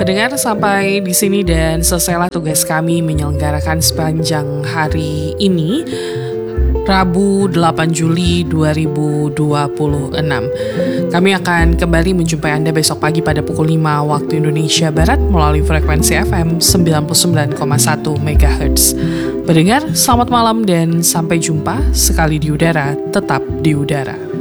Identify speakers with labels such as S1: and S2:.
S1: Pendengar, sampai di sini dan selesailah tugas kami menyelenggarakan sepanjang hari ini, Rabu 8 Juli 2026. Kami akan kembali menjumpai Anda besok pagi pada pukul 5 waktu Indonesia Barat melalui frekuensi FM 99,1 MHz. Pendengar, selamat malam dan sampai jumpa. Sekali di udara, tetap di udara.